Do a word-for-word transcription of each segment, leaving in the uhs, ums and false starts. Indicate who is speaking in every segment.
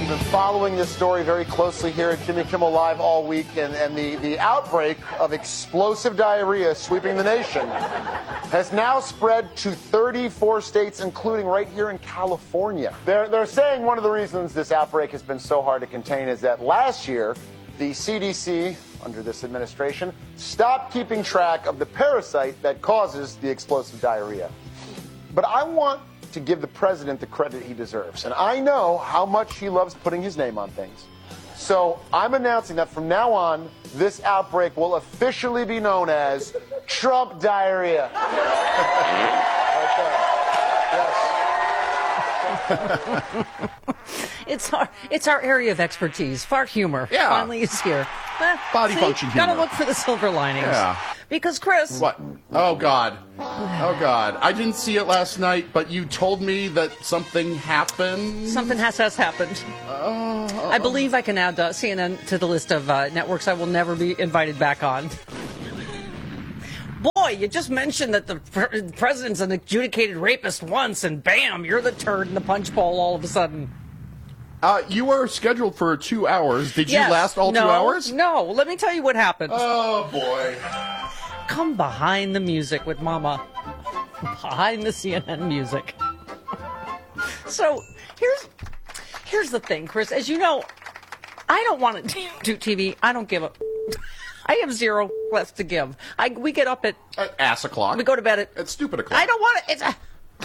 Speaker 1: You've been following this story very closely here at Jimmy Kimmel Live all week, and, and the, the outbreak of explosive diarrhea sweeping the nation has now spread to thirty-four states, including right here in California. They're, they're saying one of the reasons this outbreak has been so hard to contain is that last year, the C D C, under this administration, stopped keeping track of the parasite that causes the explosive diarrhea. But I want to give the president the credit he deserves. And I know how much he loves putting his name on things. So I'm announcing that from now on, this outbreak will officially be known as Trump diarrhea.
Speaker 2: It's our it's our area of expertise. Fart humor
Speaker 3: Yeah.
Speaker 2: finally is here. Eh,
Speaker 3: Body
Speaker 2: see,
Speaker 3: function humor.
Speaker 2: Gotta look for the silver linings.
Speaker 3: Yeah.
Speaker 2: Because Chris,
Speaker 3: What? Oh, God. Oh, God. I didn't see it last night, but you told me that something happened.
Speaker 2: something has has happened.
Speaker 3: Uh,
Speaker 2: I believe I can add uh, C N N to the list of uh, networks I will never be invited back on. Boy, you just mentioned that the pre- president's an adjudicated rapist once, and bam, you're the turd in the punch bowl all of a sudden.
Speaker 3: Uh, you were scheduled for two hours. Did
Speaker 2: Yes.
Speaker 3: you last all
Speaker 2: no,
Speaker 3: two hours?
Speaker 2: No. Let me tell you what happened.
Speaker 3: Oh, boy.
Speaker 2: Come behind the music with Mama. Behind the C N N music. So here's here's the thing, Chris. As you know, I don't want to do T V. I don't give a. I have zero left to give. I we get up at
Speaker 3: At ass o'clock.
Speaker 2: we go to bed at.
Speaker 3: At stupid o'clock.
Speaker 2: I don't want to. It's a,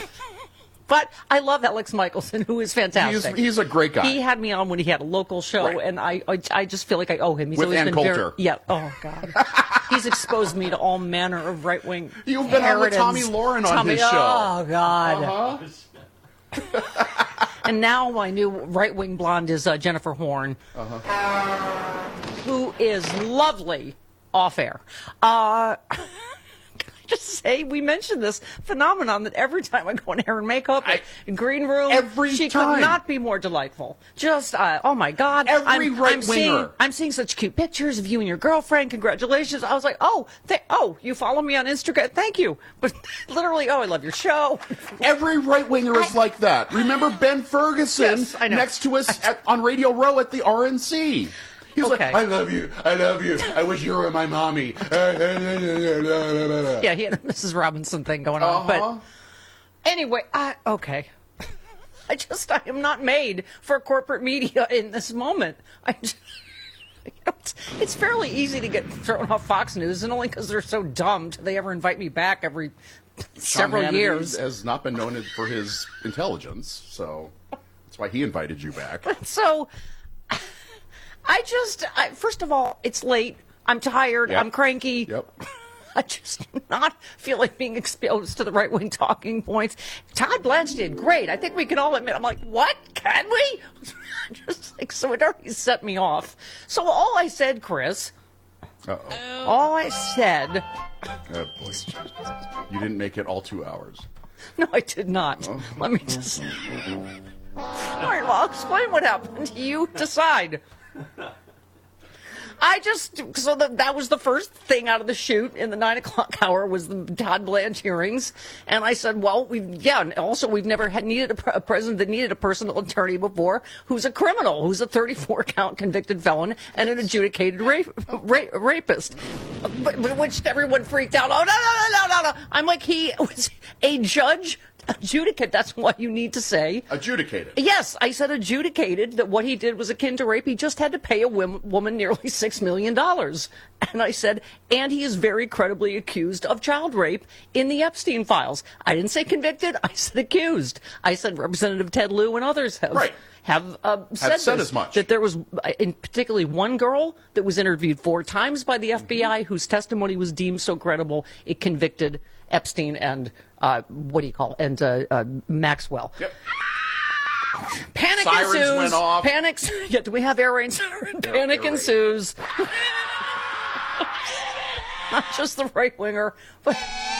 Speaker 2: but I love Alex Michelson, who is fantastic.
Speaker 3: He's, he's a great guy.
Speaker 2: He had me on when he had a local show,
Speaker 3: Right.
Speaker 2: and I, I I just feel like I owe him. He's
Speaker 3: With
Speaker 2: always
Speaker 3: Ann
Speaker 2: been
Speaker 3: Coulter.
Speaker 2: very yeah. Oh God, he's exposed me to all manner of right wing.
Speaker 3: You've been on with Tommy Lauren on his show.
Speaker 2: Oh God.
Speaker 3: Uh-huh.
Speaker 2: And now my new right wing blonde is uh, Jennifer Horn,
Speaker 3: Uh-huh.
Speaker 2: who is lovely off air. Uh, can I just say we mentioned this phenomenon that every time I go in hair and makeup,
Speaker 3: I-
Speaker 2: in green room,
Speaker 3: every
Speaker 2: she
Speaker 3: time.
Speaker 2: could not be more delightful. Just uh, oh my God,
Speaker 3: Every
Speaker 2: I'm,
Speaker 3: right
Speaker 2: I'm seeing,
Speaker 3: winger.
Speaker 2: I'm seeing such cute pictures of you and your girlfriend. Congratulations! I was like, oh, th- oh, you follow me on Instagram? Thank you. But literally, oh, I love your show.
Speaker 3: Every right winger is like that. Remember Ben Ferguson
Speaker 2: Yes, I know.
Speaker 3: next to us at, on Radio Row at the R N C. He was
Speaker 2: Okay.
Speaker 3: like, I love you. I love you. I wish you were my mommy.
Speaker 2: Yeah, he had a Missus Robinson thing going on.
Speaker 3: Uh-huh.
Speaker 2: But anyway, I, okay. I just, I am not made for corporate media in this moment. I just, you know, it's, it's fairly easy to get thrown off Fox News, and only because they're so dumb do they ever invite me back every several
Speaker 3: Sean Hannity
Speaker 2: years.
Speaker 3: has not been known for his intelligence, so that's why he invited you back.
Speaker 2: So, I just, I, first of all, it's late. I'm tired.
Speaker 3: Yep.
Speaker 2: I'm cranky.
Speaker 3: Yep.
Speaker 2: I just do not feel like being exposed to the right-wing talking points. Todd Blanche did great. I think we can all admit. I'm like, what? Can we? Just like, so it already set me off. So all I said, Chris,
Speaker 3: Uh-oh.
Speaker 2: all I said,
Speaker 3: Oh, boy. You didn't make it all two hours.
Speaker 2: no, I did not.
Speaker 3: Oh.
Speaker 2: Let me just. All right, well, I'll explain what happened. You decide. I just, so the, that was the first thing out of the chute in the nine o'clock hour was the Todd Blanche hearings. And I said, well, we yeah, and also we've never had needed a, pre- a president that needed a personal attorney before who's a criminal, who's a thirty-four count convicted felon and an adjudicated rape, ra- rapist. But, but which everyone freaked out. Oh, no, no, no, no, no, no. I'm like, he was a judge. Adjudicate, that's what you need to say.
Speaker 3: Adjudicated.
Speaker 2: Yes, I said adjudicated that what he did was akin to rape. He just had to pay a wim- woman nearly six million dollars. And I said, and he is very credibly accused of child rape in the Epstein files. I didn't say convicted, I said accused. I said Representative Ted Lieu and others have.
Speaker 3: Right.
Speaker 2: Have uh, said,
Speaker 3: said
Speaker 2: this,
Speaker 3: as much.
Speaker 2: that there was, uh, in particularly one girl that was interviewed four times by the F B I, whose testimony was deemed so credible it convicted Epstein and uh, what do you call it? and uh, uh, Maxwell.
Speaker 3: Yep.
Speaker 2: Panic
Speaker 3: Sirens
Speaker 2: ensues.
Speaker 3: went off.
Speaker 2: Panic. Yeah, do we have air raid siren? Panic
Speaker 3: air raid.
Speaker 2: ensues. Not just the right winger, but.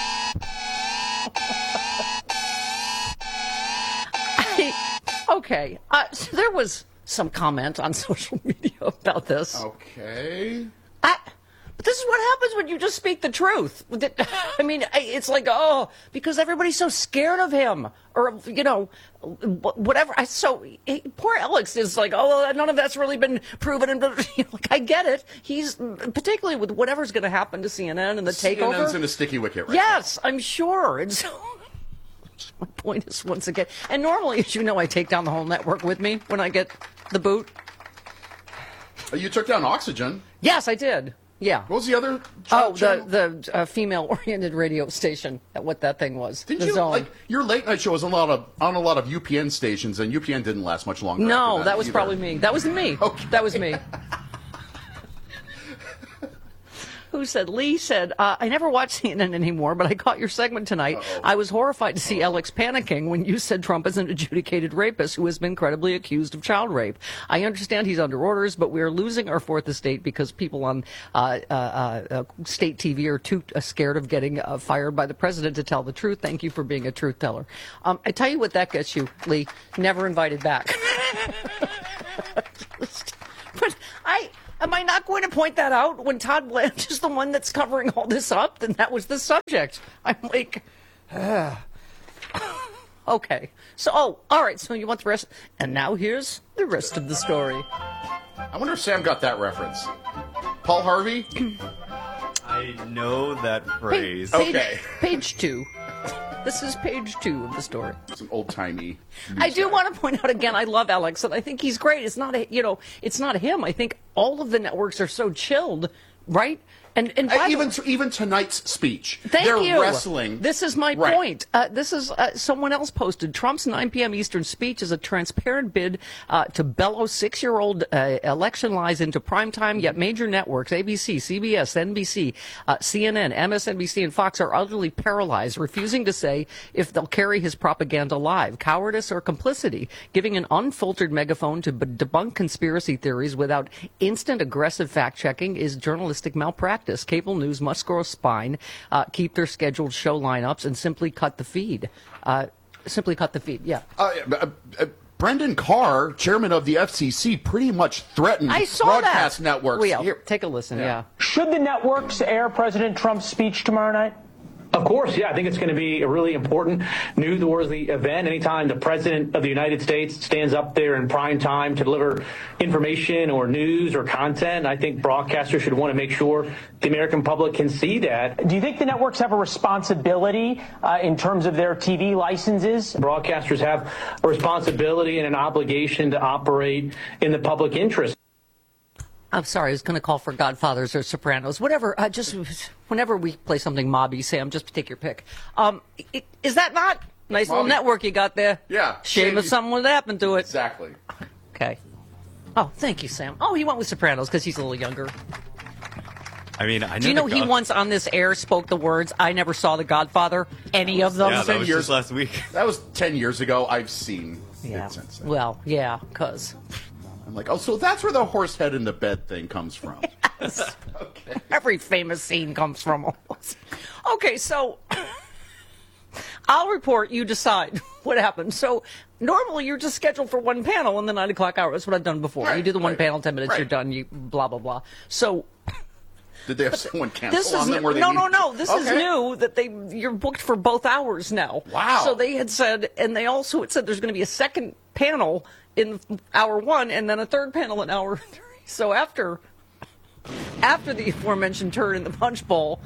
Speaker 2: I, okay. Uh, so there was some comment on social media about this.
Speaker 3: Okay.
Speaker 2: I, But this is what happens when you just speak the truth. I mean, it's like, oh, because everybody's so scared of him, or, you know, whatever. I so poor Alex is like, oh, none of that's really been proven. And like, I get it. He's particularly with whatever's going to happen to C N N and the takeover.
Speaker 3: C N N's in a sticky wicket right
Speaker 2: yes,
Speaker 3: now.
Speaker 2: I'm sure. And so my point is, once again, and normally, as you know, I take down the whole network with me when I get the boot.
Speaker 3: You took down Oxygen.
Speaker 2: Yes, I did. Yeah.
Speaker 3: What was the other?
Speaker 2: Oh,
Speaker 3: channel?
Speaker 2: the the uh, female-oriented radio station. What that thing was.
Speaker 3: Did
Speaker 2: the
Speaker 3: you
Speaker 2: Zone.
Speaker 3: like your late night show was on a lot of on a lot of U P N stations, and U P N didn't last much longer.
Speaker 2: No,
Speaker 3: after that,
Speaker 2: that was
Speaker 3: either.
Speaker 2: probably me. That was me.
Speaker 3: Okay.
Speaker 2: That was me. Who said? Lee said, uh, I never watch C N N anymore, but I caught your segment tonight.
Speaker 3: Uh-oh.
Speaker 2: I was horrified to see Alex panicking when you said Trump is an adjudicated rapist who has been credibly accused of child rape. I understand he's under orders, but we are losing our fourth estate because people on uh, uh, uh, state T V are too uh, scared of getting uh, fired by the president to tell the truth. Thank you for being a truth teller. Um, I tell you what that gets you, Lee. Never invited back. But I... Am I not going to point that out when Todd Blanche is the one that's covering all this up? Then that was the subject. I'm like, uh, okay. So, oh, all right. So you want the rest? And now here's the rest of the story.
Speaker 3: I wonder if Sam got that reference. Paul Harvey?
Speaker 4: I know that phrase.
Speaker 2: Page,
Speaker 3: Okay.
Speaker 2: Page two. This is page two of the story.
Speaker 3: It's an old-timey.
Speaker 2: I do want to point out again, I love Alex, and I think he's great. It's not, a, you know, it's not him. I think all of the networks are so chilled, right? And, and
Speaker 3: Uh, even t- even tonight's speech.
Speaker 2: Thank
Speaker 3: They're
Speaker 2: you.
Speaker 3: wrestling.
Speaker 2: This is my
Speaker 3: Right.
Speaker 2: point. Uh, this is uh, someone else posted. Trump's nine p.m. Eastern speech is a transparent bid uh, to bellow six-year-old uh, election lies into primetime, yet major networks, A B C, C B S, N B C, uh, C N N, M S N B C, and Fox are utterly paralyzed, refusing to say if they'll carry his propaganda live, cowardice or complicity, giving an unfiltered megaphone to b- debunk conspiracy theories without instant aggressive fact-checking is journalistic malpractice. Cable news must grow a spine, uh, keep their scheduled show lineups, and simply cut the feed. Uh, simply cut the feed, yeah.
Speaker 3: Uh, uh, uh, Brendan Carr, chairman of the F C C, pretty much threatened
Speaker 2: I saw
Speaker 3: broadcast
Speaker 2: that.
Speaker 3: networks.
Speaker 2: Well,
Speaker 3: Here-
Speaker 2: take a listen, yeah.
Speaker 3: Yeah.
Speaker 5: Should the networks air President Trump's speech tomorrow night?
Speaker 6: Of course, yeah. I think it's going to be a really important newsworthy event. Anytime the President of the United States stands up there in prime time to deliver information or news or content, I think broadcasters should want to make sure the American public can see that.
Speaker 5: Do you think the networks have a responsibility uh, in terms of their T V licenses?
Speaker 6: Broadcasters have a responsibility and an obligation to operate in the public interest.
Speaker 2: I'm sorry, I was going to call for Godfathers or Sopranos, whatever. Uh, just whenever we play something mobby, Sam, just take your pick. Um, it, is that not nice little
Speaker 3: Mobby.
Speaker 2: network you got there?
Speaker 3: Yeah.
Speaker 2: Shame if
Speaker 3: Shame-
Speaker 2: something would happen to it.
Speaker 3: Exactly.
Speaker 2: Okay. Oh, thank you, Sam. Oh, he went with Sopranos because he's a little younger.
Speaker 4: I mean, I know.
Speaker 2: Do you know
Speaker 4: the
Speaker 2: he
Speaker 4: God-
Speaker 2: once on this air spoke the words, "I never saw The Godfather," any of them?
Speaker 4: Yeah, that
Speaker 3: ten
Speaker 4: was
Speaker 3: years-
Speaker 4: just last week.
Speaker 3: That was ten years ago. I've seen
Speaker 2: Yeah.
Speaker 3: it since then.
Speaker 2: Well, yeah, because
Speaker 3: I'm like, oh, so that's where the horse head in the bed thing comes from. Okay.
Speaker 2: every famous scene comes from almost. Okay, so I'll report, you decide what happened. So normally you're just scheduled for one panel in the nine o'clock hour. That's what I've done before.
Speaker 3: Right,
Speaker 2: you do the one
Speaker 3: right,
Speaker 2: panel, ten minutes,
Speaker 3: right.
Speaker 2: you're done, you blah, blah, blah. So
Speaker 3: Did they have someone cancel
Speaker 2: this is
Speaker 3: on them? Where they
Speaker 2: no,
Speaker 3: need-
Speaker 2: no, no. This is
Speaker 3: Okay.
Speaker 2: new that they you're booked for both hours now.
Speaker 3: Wow.
Speaker 2: So they had said, and they also had said there's going to be a second panel in hour one, and then a third panel in hour three. So after after the aforementioned turn in the punch bowl,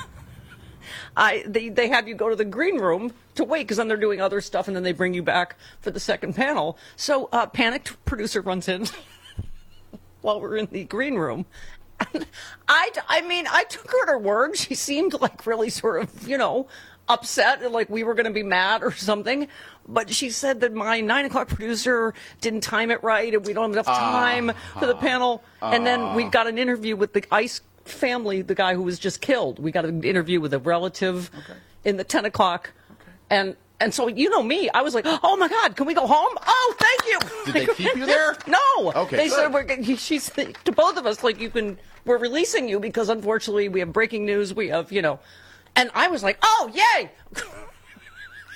Speaker 2: I they they have you go to the green room to wait because then they're doing other stuff, and then they bring you back for the second panel. So uh, panicked producer runs in while we're in the green room. And I, I mean, I took her at her word. She seemed like really sort of, you know, upset, like we were going to be mad or something. But she said that my nine o'clock producer didn't time it right, and we don't have enough time
Speaker 3: Uh-huh.
Speaker 2: for the panel. And then we got an interview with the ICE family, the guy who was just killed. We got an interview with a relative in the ten o'clock. And and so, you know me, I was like, oh my God, can we go home? Oh, thank you.
Speaker 3: Did they keep you there?
Speaker 2: No.
Speaker 3: Okay,
Speaker 2: They
Speaker 3: good.
Speaker 2: said, we're, g- she's to both of us, like, you can, we're releasing you because unfortunately we have breaking news. We have, you know, and I was like, oh, yay.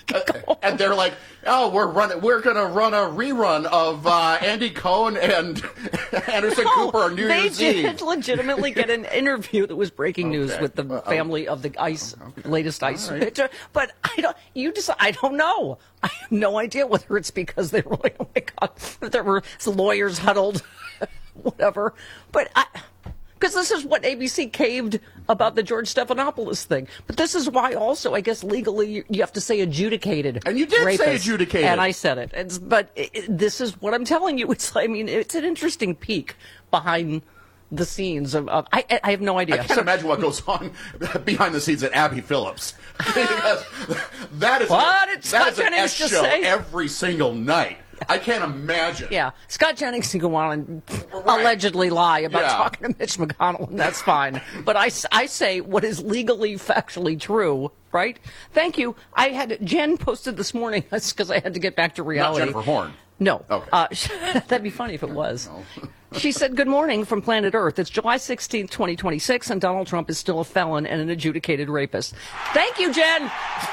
Speaker 3: and they're like, "Oh, we're running. We're going to run a rerun of uh, Andy Cohen and Anderson
Speaker 2: No,
Speaker 3: Cooper on New
Speaker 2: they
Speaker 3: Year's
Speaker 2: did
Speaker 3: Eve."
Speaker 2: legitimately get an interview that was breaking news
Speaker 3: Okay.
Speaker 2: with the
Speaker 3: Well,
Speaker 2: family of the ice latest ice
Speaker 3: All right.
Speaker 2: picture. But I don't. You just. I don't know. I have no idea whether it's because they were like, oh my god, that there were lawyers huddled, whatever. But I. Because this is what A B C caved about the George Stephanopoulos thing. But this is why also, I guess, legally you, you have to say adjudicated.
Speaker 3: And you did say
Speaker 2: rapist.
Speaker 3: adjudicated.
Speaker 2: And I said it. It's, but it, it- this is what I'm telling you. It's, I mean, it's an interesting peek behind the scenes of, of I, I have no idea.
Speaker 3: I can't
Speaker 2: So-
Speaker 3: imagine what goes on behind the scenes at Abby Phillips. Because that is
Speaker 2: What did
Speaker 3: that
Speaker 2: Scott
Speaker 3: is an
Speaker 2: Jennings
Speaker 3: S
Speaker 2: just
Speaker 3: show
Speaker 2: say?
Speaker 3: every single night. I can't imagine.
Speaker 2: Yeah, Scott Jennings can go on and
Speaker 3: Right.
Speaker 2: allegedly lie about
Speaker 3: Yeah.
Speaker 2: talking to Mitch McConnell, and that's fine. But I, s- I say what is legally, factually true, right? Thank you. I had Jen posted this morning because I had to get back to
Speaker 3: Not
Speaker 2: reality.
Speaker 3: Jennifer Horn.
Speaker 2: No.
Speaker 3: Okay.
Speaker 2: Uh, that'd be funny if it was. She said, good morning from planet Earth. It's July sixteenth, twenty twenty-six, and Donald Trump is still a felon and an adjudicated rapist. Thank you, Jen.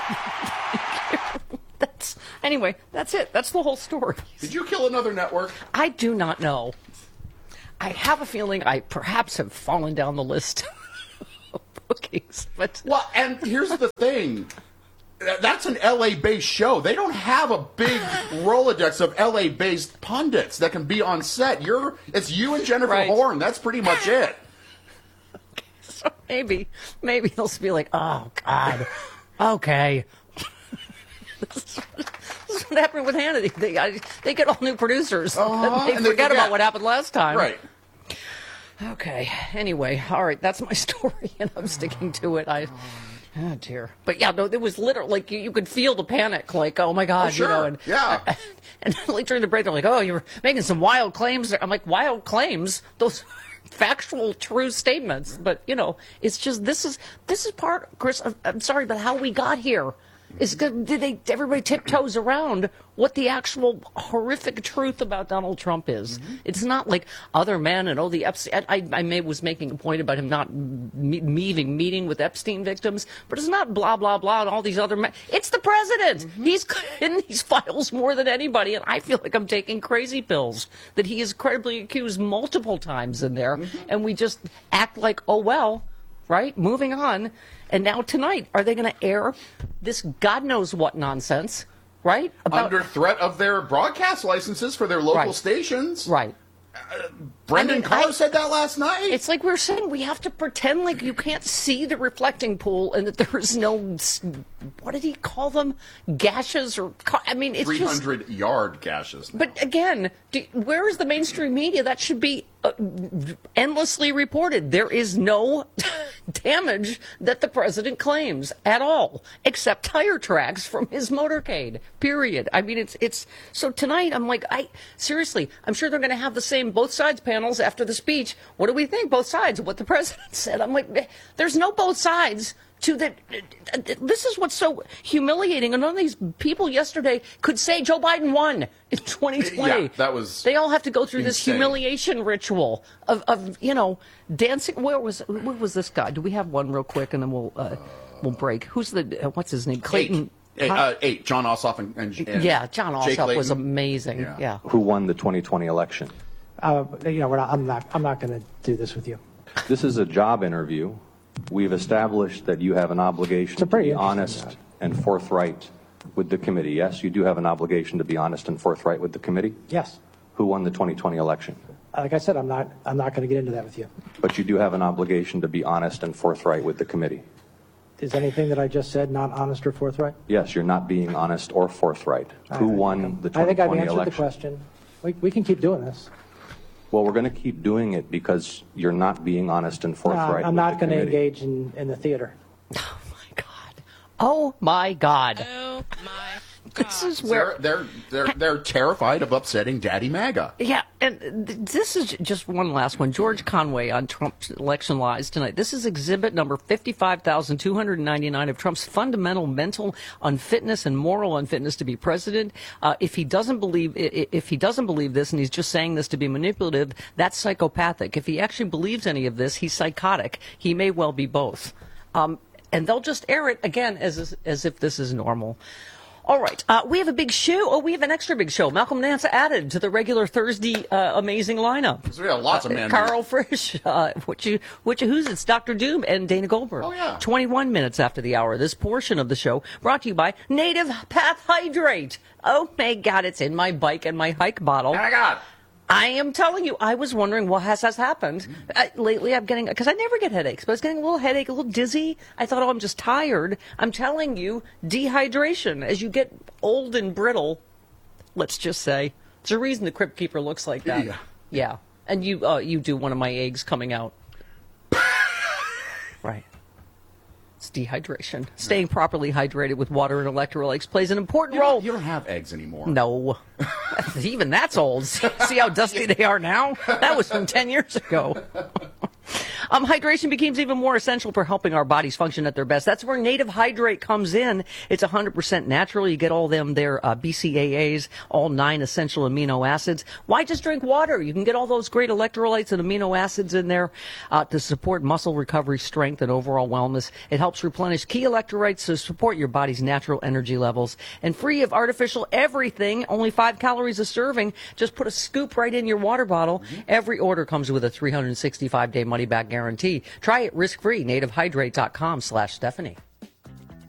Speaker 2: That's anyway, that's it. That's the whole story.
Speaker 3: Did you kill another network?
Speaker 2: I do not know. I have a feeling I perhaps have fallen down the list of bookings, but
Speaker 3: Well, and here's the thing. That's an L A-based show. They don't have a big Rolodex of L A-based pundits that can be on set. You're, it's you and Jennifer
Speaker 2: Right.
Speaker 3: Horn. That's pretty much it.
Speaker 2: so maybe, maybe they'll be like, oh God, okay. This is, this is what happened with Hannity. They, I, they get all new producers.
Speaker 3: Uh-huh,
Speaker 2: they
Speaker 3: and they
Speaker 2: forget
Speaker 3: forget.
Speaker 2: about what happened last time.
Speaker 3: Right.
Speaker 2: Okay. Anyway, all right. That's my story, and I'm sticking to it. I. Oh dear. But yeah, no, it was literally like you, you could feel the panic, like, oh my God,
Speaker 3: Oh, sure.
Speaker 2: you know, and
Speaker 3: Yeah.
Speaker 2: and like during the break, they're like, oh, you're making some wild claims. I'm like, wild claims? Those factual, true statements. But you know, it's just this is this is part, Chris. I'm, I'm sorry, but how we got here. Is good. Did they? Everybody tiptoes around what the actual horrific truth about Donald Trump is.
Speaker 3: Mm-hmm.
Speaker 2: It's not like other men and oh, the Epstein. I, I may was making a point about him not me- meeting meeting with Epstein victims, but it's not blah blah blah and all these other men. It's the president.
Speaker 3: Mm-hmm.
Speaker 2: He's in these files more than anybody, and I feel like I'm taking crazy pills that he is credibly accused multiple times in there,
Speaker 3: Mm-hmm.
Speaker 2: and we just act like oh well. Right? Moving on. And now tonight, are they going to air this God knows what nonsense? Right? About,
Speaker 3: Under threat of their broadcast licenses for their local
Speaker 2: Right.
Speaker 3: stations.
Speaker 2: right.
Speaker 3: Brendan
Speaker 2: I mean,
Speaker 3: Carr
Speaker 2: I-
Speaker 3: said that last night.
Speaker 2: It's like we we're saying we have to pretend like you can't see the reflecting pool and that there is no, s- what did he call them? Gashes or, ca- I mean, it's just.
Speaker 3: three hundred yard gashes. now.
Speaker 2: But again, do, where is the mainstream media? That should be uh, endlessly reported. There is no damage that the president claims at all, except tire tracks from his motorcade. Period. I mean, it's it's so tonight. I'm like, I seriously, I'm sure they're going to have the same both sides panels after the speech. What do we think? Both sides of what the president said. I'm like, there's no both sides. To the, this is what's so humiliating. And none of these people yesterday could say Joe Biden won in twenty twenty.
Speaker 3: Yeah, that was
Speaker 2: They all have to go through this
Speaker 3: insane.
Speaker 2: humiliation ritual of, of, you know, dancing. Where was where was this guy? Do we have one real quick, and then we'll uh, we'll break. Who's the uh, what's his name? Clayton.
Speaker 3: Eight. Eight,
Speaker 2: Huh?
Speaker 3: uh, eight. John Ossoff and, and, and
Speaker 2: yeah, John
Speaker 3: Jake
Speaker 2: Ossoff was
Speaker 3: Layton.
Speaker 2: amazing.
Speaker 3: Yeah.
Speaker 2: Yeah.
Speaker 7: Who won the twenty twenty election?
Speaker 8: Uh, you know, we're not, I'm not. I'm not going to do this with you.
Speaker 7: This is a job interview. We've established that you have an obligation
Speaker 8: It's a
Speaker 7: to
Speaker 8: pretty
Speaker 7: be
Speaker 8: interesting
Speaker 7: honest
Speaker 8: job.
Speaker 7: and forthright with the committee. Yes, you do have an obligation to be honest and forthright with the committee.
Speaker 8: Yes.
Speaker 7: Who won the twenty twenty election?
Speaker 8: Like I said, I'm not. I'm not going to get into that with you.
Speaker 7: But you do have an obligation to be honest and forthright with the committee.
Speaker 8: Is anything that I just said not honest or forthright?
Speaker 7: Yes, you're not being honest or forthright. Who won the
Speaker 8: I think
Speaker 7: twenty
Speaker 8: I've
Speaker 7: twenty
Speaker 8: answered
Speaker 7: election?
Speaker 8: the question. We, we can keep doing this.
Speaker 7: Well, we're going to keep doing it because you're not being honest and
Speaker 8: No,
Speaker 7: forthright.
Speaker 8: I'm
Speaker 7: with
Speaker 8: not
Speaker 7: the
Speaker 8: going to
Speaker 7: committee.
Speaker 8: engage in, in the theater.
Speaker 2: Oh my God. Oh my God.
Speaker 9: Oh my
Speaker 2: This is
Speaker 3: They're,
Speaker 2: where.
Speaker 3: they're, they're, they're terrified of upsetting Daddy MAGA.
Speaker 2: Yeah, and th- this is j- just one last one. George Conway on Trump's election lies tonight. This is exhibit number fifty-five thousand two hundred ninety-nine of Trump's fundamental mental unfitness and moral unfitness to be president. Uh, if he doesn't believe, i- i- if he doesn't believe this, and he's just saying this to be manipulative, that's psychopathic. If he actually believes any of this, he's psychotic. He may well be both. Um, and they'll just air it again as as if this is normal. All right. Uh, we have a big show. Oh, we have an extra big show. Malcolm Nance added to the regular Thursday uh, amazing lineup.
Speaker 3: So we have lots of men.
Speaker 2: Uh, Carl Frisch, uh, what you, what you, who's it's Doctor Doom and Dana Goldberg.
Speaker 3: Oh, yeah.
Speaker 2: twenty-one minutes after the hour. This portion of the show brought to you by Native Path Hydrate. Oh, my God, it's in my bike and my hike bottle.
Speaker 3: Oh, my God.
Speaker 2: I am telling you, I was wondering what has, has happened. Uh, lately, I'm getting, because I never get headaches, but I was getting a little headache, a little dizzy. I thought, oh, I'm just tired. I'm telling you, dehydration. As you get old and brittle, let's just say, there's a reason the Crypt Keeper looks like that.
Speaker 3: Yeah.
Speaker 2: Yeah. And you, uh, you do one of my eggs coming out. Right. It's dehydration. Staying properly hydrated with water and electrolytes plays an important
Speaker 3: You
Speaker 2: role.
Speaker 3: don't, you don't have eggs anymore.
Speaker 2: No. Even that's old. See how dusty they are now? That was from ten years ago. Um, hydration becomes even more essential for helping our bodies function at their best. That's where Native Hydrate comes in. It's one hundred percent natural. You get all them their uh, B C A As, all nine essential amino acids. Why just drink water? You can get all those great electrolytes and amino acids in there uh, to support muscle recovery, strength, and overall wellness. It helps replenish key electrolytes to support your body's natural energy levels. And free of artificial everything, only five calories a serving. Just put a scoop right in your water bottle. Mm-hmm. Every order comes with a three hundred sixty-five day money-back guarantee. Try it risk-free. nativehydrate dot com slash Stephanie.